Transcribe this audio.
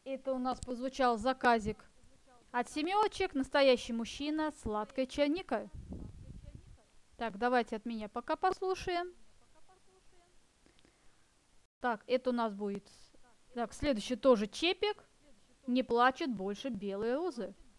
Это у нас прозвучал заказик от семёчек. Настоящий мужчина, сладкая черника. Так, давайте от меня пока послушаем. Так, это у нас будет... Так, следующий тоже чепик. Не плачут больше белые розы.